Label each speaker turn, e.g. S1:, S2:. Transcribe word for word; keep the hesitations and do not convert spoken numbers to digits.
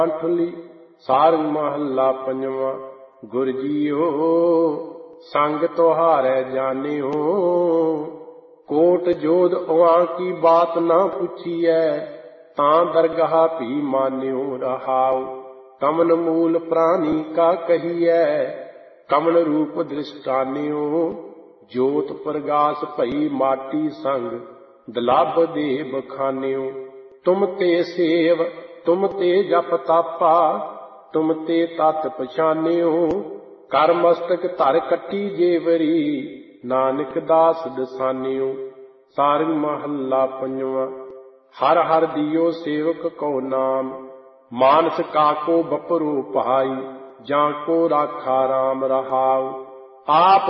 S1: ਠੁਲੀ। ਸਾਰੰਗ ਮਹੱਲਾ ਪੰਜਵਾਂ। ਗੁਰ ਜੀਓ ਸੰਗ ਤੁਹਾਰੈ ਜਾਣਿਓ, ਕੋਟ ਜੋਧ ਉਆਂ ਕੀ ਬਾਤ ਨਾ ਪੁੱਛੀਐ, ਤਾਂ ਦਰਗਾਹ ਭੀ ਮਾਨਿਓ ਰਹਾਉ। ਕਮਨ ਮੂਲ ਪ੍ਰਾਣੀ ਕਾ ਕਹੀਐ, ਕਮਨ ਰੂਪ ਦ੍ਰਿਸ਼ਟਾਨਿਓ। ਜੋਤ ਪ੍ਰਗਾਸ ਭਈ ਮਾਟੀ ਸੰਗ, ਦਲਭ ਦੇ ਬਖਾਨਿਓ। ਤੁਮ ਤੇ ਸੇਵ ਤੁਮ ਤੇ ਜਪ ਤਾਪਾ, ਤੁਮ ਤੇ ਤਤ ਪਛਾਨਿਓ। ਕਰ ਮਸਤਕ ਧਰ ਕੱਟੀ ਜੇਵਰੀ, ਨਾਨਕ ਦਾਸ ਦਸਾਨਿਓ। ਸਾਰੰਗ ਮਹੱਲਾ ਪੰਜਵਾਂ। ਹਰ ਹਰ ਦਿਓ ਸੇਵਕ ਕੋ ਨਾਮ, ਮਾਨਸ ਕਾਕੋ ਬਪਰੂ ਭਾਈ। ਜਾਂ ਕੋ ਰਾਖਾ ਰਾਮ ਰਹਾਉ। ਆਪ